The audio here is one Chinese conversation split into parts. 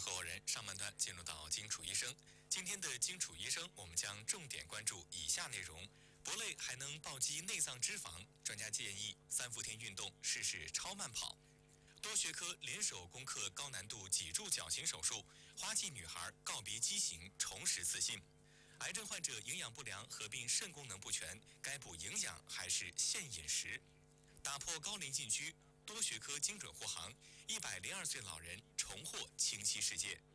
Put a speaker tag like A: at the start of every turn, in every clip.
A: 合伙人上半段进入到金楚医生。今天的金楚医生，我们将重点关注以下内容：博类还能暴击内脏脂肪，专家建议3伏天运动试试超慢跑。多学科联手攻克高难度脊柱矫形手术，花季女孩告别畸形，重拾自信。癌症患者营养不良合并肾功能不全，该补营养还是限饮食？打破高龄禁区，多学科精准护航，102岁老人重获清晰世界。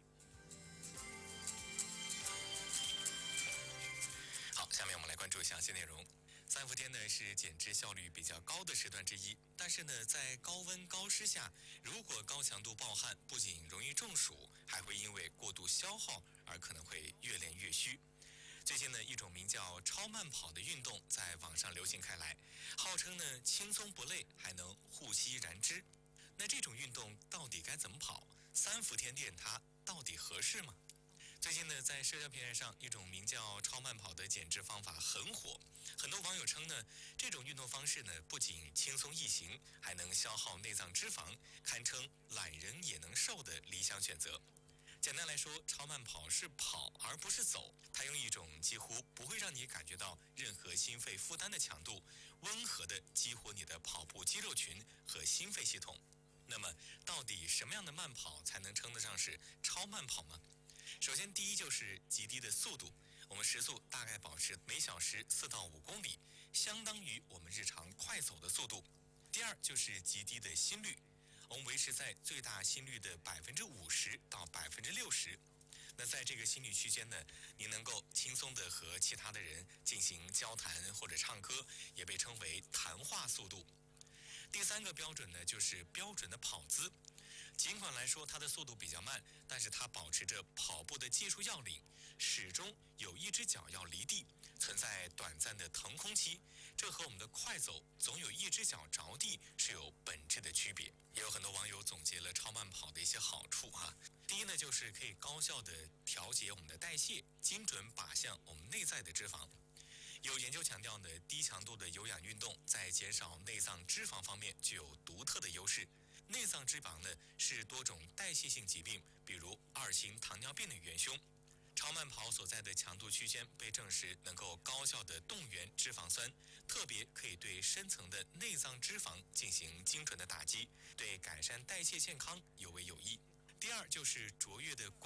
A: 好，下面我们来关注详细内容。3伏天呢是减脂效率比较高的时段之一，但是呢，在高温高湿下，如果高强度暴汗，不仅容易中暑，还会因为过度消耗而可能会越练越虚。最近呢，一种名叫超慢跑的运动在网上流行开来，号称呢轻松不累，还能护膝燃脂。那这种运动到底该怎么跑？3伏天练它到底合适吗？最近呢，在社交平台上，一种名叫超慢跑的减脂方法很火。很多网友称呢，这种运动方式呢，不仅轻松易行，还能消耗内脏脂肪，堪称懒人也能瘦的理想选择。简单来说，超慢跑是跑而不是走，它用一种几乎不会让你感觉到任何心肺负担的强度，温和地激活你的跑步肌肉群和心肺系统。那么，到底什么样的慢跑才能称得上是超慢跑呢？首先，第一就是极低的速度，我们时速大概保持每小时4到5公里，相当于我们日常快走的速度。第二就是极低的心率，我们维持在最大心率的50%到60%。那在这个心率区间呢，您能够轻松地和其他的人进行交谈或者唱歌，也被称为谈话速度。第三个标准呢，就是标准的跑姿。尽管来说它的速度比较慢，但是它保持着跑步的技术要领，始终有一只脚要离地，存在短暂的腾空期，这和我们的快走总有一只脚着地是有本质的区别。也有很多网友总结了超慢跑的一些好处第一呢，就是可以高效的调节我们的代谢，精准靶向我们内在的脂肪。有研究强调呢，低强度的有氧运动在减少内脏脂肪方面具有独特的优势。内脏脂肪呢是多种代谢性疾病，比如2型糖尿病的元凶。超慢跑所在的强度区间被证实能够高效的动员脂肪酸，特别可以对深层的内脏脂肪进行精准的打击，对改善代谢健康尤为有益。第二就是卓越的